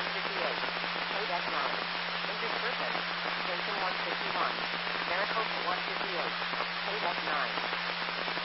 158. Code F9. Injured person. Jason 151. Maricopa 158. Code F9.